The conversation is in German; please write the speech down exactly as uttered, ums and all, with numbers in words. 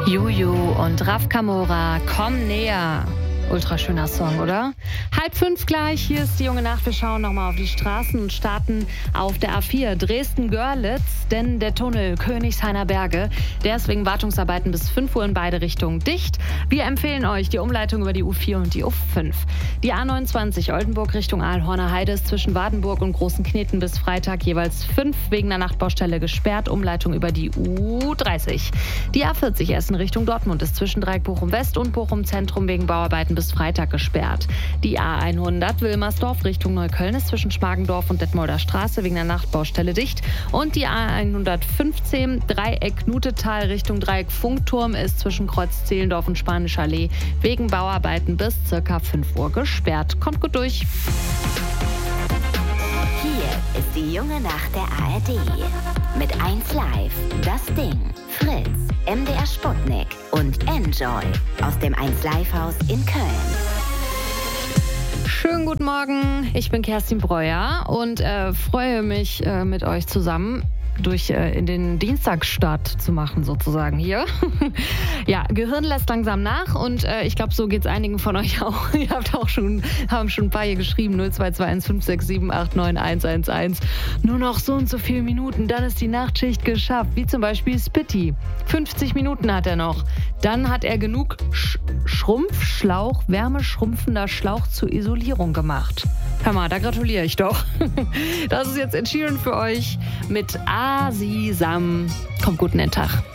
Juju und Raf Kamora, komm näher. Ultra schöner Song, oder? Halb fünf gleich, hier ist die junge Nacht. Wir schauen nochmal auf die Straßen und starten auf der A vier Dresden-Görlitz, denn der Tunnel Königshainer Berge, der ist wegen Wartungsarbeiten bis fünf Uhr in beide Richtungen dicht. Wir empfehlen euch die Umleitung über die U vier und die U fünf. Die A neunundzwanzig Oldenburg Richtung Aalhorner Heide ist zwischen Wardenburg und Großen Kneten bis Freitag jeweils fünf wegen der Nachtbaustelle gesperrt. Umleitung über die U dreißig. Die A vierzig Essen Richtung Dortmund ist zwischen Dreieck Bochum West und Bochum Zentrum wegen Bauarbeiten bis Freitag gesperrt. Die A hundert Wilmersdorf Richtung Neukölln ist zwischen Schmargendorf und Detmolder Straße wegen der Nachtbaustelle dicht. Und die A hundertfünfzehn Dreieck Nutetal Richtung Dreieck Funkturm ist zwischen Kreuz Zehlendorf und Spanischer Allee wegen Bauarbeiten bis circa fünf Uhr gesperrt. Kommt gut durch. Hier ist die junge Nacht der A R D. Mit eins Live, das Ding, Fritz, M D R Sputnik und Enjoy aus dem eins Live Haus in Köln. Schönen guten Morgen, ich bin Kerstin Breuer und äh, freue mich äh, mit euch zusammen durch äh, in den Dienstagsstart zu machen sozusagen hier. Ja, Gehirn lässt langsam nach und äh, ich glaube, so geht es einigen von euch auch. Ihr habt auch schon, haben schon ein paar hier geschrieben, null zwei zwei eins fünf sechs sieben acht neun eins eins eins. Nur noch so und so viele Minuten, dann ist die Nachtschicht geschafft. Wie zum Beispiel Spitty. fünfzig Minuten hat er noch. Dann hat er genug Sch- Schrumpfschlauch, wärmeschrumpfender Schlauch zur Isolierung gemacht. Hör mal, da gratuliere ich doch. Das ist jetzt entschieden für euch mit Asisam. Kommt gut in den Tag.